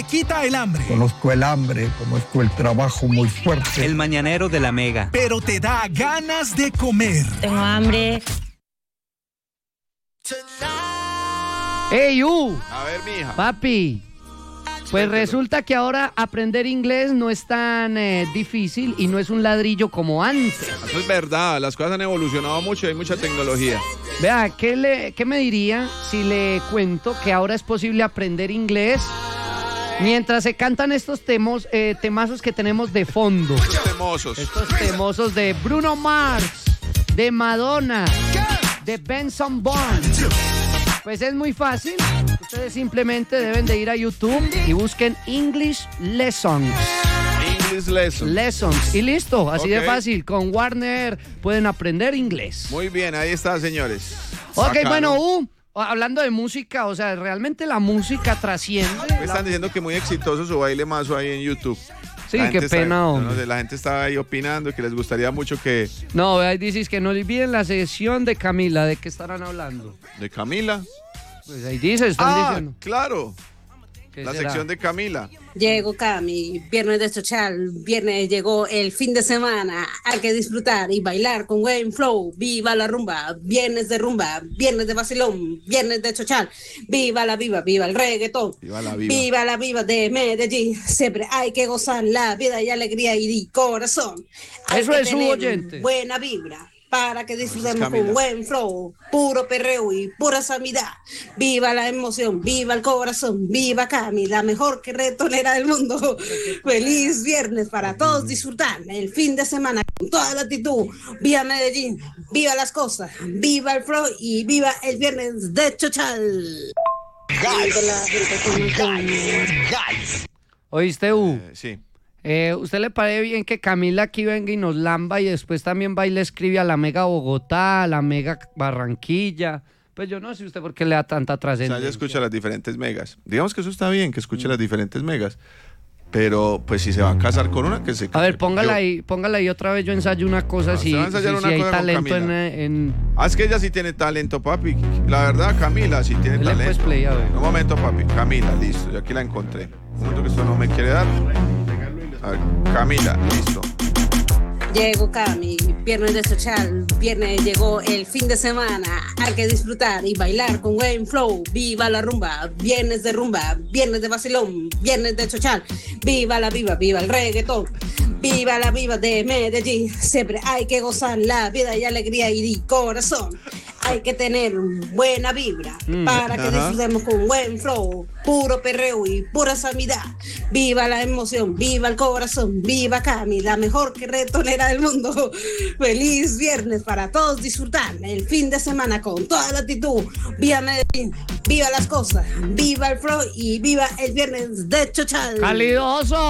quita el hambre. Conozco el hambre, conozco el trabajo muy fuerte. El mañanero de la Mega. Pero te da ganas de comer. Tengo hambre. ¡Ey, A ver, mija. papi! Pues resulta que ahora aprender inglés no es tan difícil y no es un ladrillo como antes. Eso es verdad, las cosas han evolucionado mucho y hay mucha tecnología. Vea, ¿qué me diría si le cuento que ahora es posible aprender inglés mientras se cantan estos temazos que tenemos de fondo? Estos temosos. Estos temosos de Bruno Mars, de Madonna, de Benson Bourne. Pues es muy fácil. Ustedes simplemente deben de ir a YouTube y busquen English Lessons. English Lesson. Lessons. Y listo, así de Ok. fácil. Con Warner pueden aprender inglés. Muy bien, ahí está, señores. Ok, Bacano. bueno, hablando de música, o sea, realmente la música trasciende. Me están diciendo que muy exitoso su baile mazo ahí en YouTube. Sí, La qué gente pena, está, hombre. no sé, la gente está ahí opinando que les gustaría mucho que... No, ahí dices que no olviden la sesión de Camila. ¿De qué estarán hablando? ¿De Camila? Pues ahí dice, están diciendo. Claro. ¿Qué La será? sección de Camila. Llegó Cami, viernes de Chochal, viernes llegó el fin de semana, hay que disfrutar y bailar con buen flow, viva la rumba, viernes de rumba, viernes de vacilón, viernes de Chochal, viva el reggaetón, Viva la viva. viva la viva de Medellín, siempre hay que gozar la vida y alegría y corazón. Hay Eso que es su tener oyente. buena vibra. Para que disfrutemos Camila. con buen flow, puro perreo y pura sanidad. Viva la emoción, viva el corazón, viva Cami, la mejor carretonera del mundo. Feliz viernes para todos disfrutar el fin de semana con toda la actitud. Viva Medellín, viva las cosas, viva el flow y viva el viernes de Chochal. ¿Oíste, Sí. ¿Usted le parece bien que Camila aquí venga y nos lamba y después también va y le escribe a la Mega Bogotá, a la Mega Barranquilla? Pues yo no sé usted por qué le da tanta O sea, trascendencia. ella escucha las diferentes megas. Digamos que eso está bien, que escuche las diferentes megas. Pero, pues, si se va a casar con una, que se case. A ver, póngala Yo- ahí otra vez. Yo ensayo una cosa. Ah, Si, usted va a ensayar si una hay cosa con talento Camila. en... Ah, es que ella sí tiene talento, papi. La verdad, Camila sí tiene Dele, pues, talento. play, a ver. Un momento, papi. Camila, listo. Yo aquí la encontré. Un momento que esto no me quiere dar. A ver, Camila, listo. Llegó Cami, viernes de Chochal, viernes llegó el fin de semana, hay que disfrutar y bailar con buen flow, viva la rumba, viernes de vacilón, viernes de Chochal, viva la viva, viva el reggaetón, viva la viva de Medellín, siempre hay que gozar la vida y alegría y corazón, hay que tener buena vibra para que disfrutemos con buen flow, puro perreo y pura sanidad, viva la emoción, viva el corazón, viva Cami, la mejor carretonera del mundo. Feliz viernes para todos disfrutar el fin de semana con toda la actitud. Viva Medellín, viva las cosas, viva el flow y viva el viernes de Chochal. ¡Calidoso!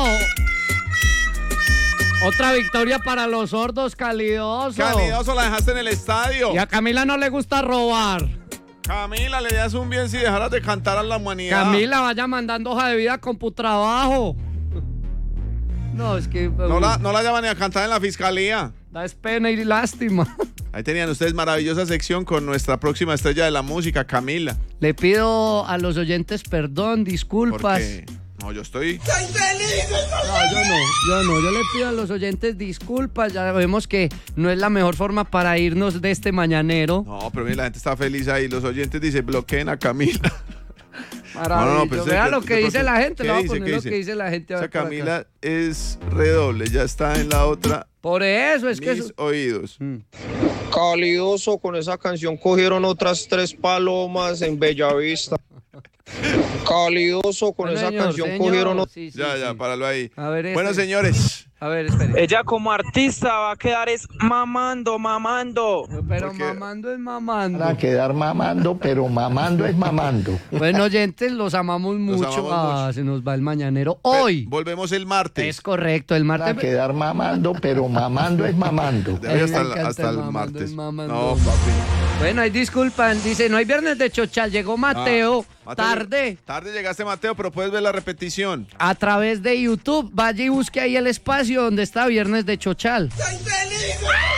Otra victoria para los sordos, Calidoso. Calidoso, la dejaste en el estadio. Y a Camila no le gusta robar. Camila, le das un bien si dejaras de cantar a la humanidad. Camila, vaya mandando hoja de vida con tu trabajo. No, es que... No la llaman ni a cantar en la fiscalía. Da es pena y lástima. Ahí tenían ustedes maravillosa sección con nuestra próxima estrella de la música, Camila. Le pido a los oyentes perdón, disculpas. Porque no, yo estoy... No, yo no. Yo le pido a los oyentes disculpas. Ya vemos que no es la mejor forma para irnos de este mañanero. No, pero mira, la gente está feliz ahí. Los oyentes dicen, bloqueen a Camila. Maravilloso. pues, Vea de- lo de que dice pronto- la gente. ¿qué Le voy a dice? poner ¿Qué lo dice? que dice la gente. a O sea, ver por acá. Camila es redoble, ya está en la otra. Por eso es que... Mis oídos. Calidoso, con esa canción cogieron otras 3 palomas en Bellavista. Calidoso, con Bueno, esa señor, canción señor. cogieron Sí, sí, Ya, sí. páralo ahí. A ver, Bueno, este. señores. A ver, espere. Ella como artista va a quedar es mamando. Pero porque- mamando es mamando. Para quedar mamando, pero mamando es mamando. Bueno, oyentes, los amamos mucho. amamos mucho. Se nos va el mañanero. Hoy. Volvemos el martes. Es correcto, el Para martes. quedar mamando, pero mamando es mamando. De hoy me hasta, encanta hasta el mamando, martes. mamando. No, papi. Bueno, ahí disculpan. Dice, no hay viernes de Chochal. Llegó Mateo. Mateo, Tarde. Tarde llegaste, Mateo, pero puedes ver la repetición. A través de YouTube. Vaya y busque ahí el espacio donde está Viernes de Chochal. ¡Soy feliz!